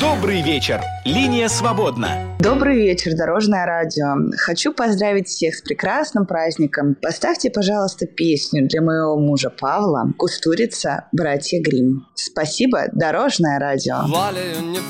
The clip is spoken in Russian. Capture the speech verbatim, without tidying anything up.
Добрый вечер. Линия свободна. Добрый вечер, Дорожное радио. Хочу поздравить всех с прекрасным праздником. Поставьте, пожалуйста, песню для моего мужа Павла «Кустурица. Братья Гримм». Спасибо, Дорожное радио.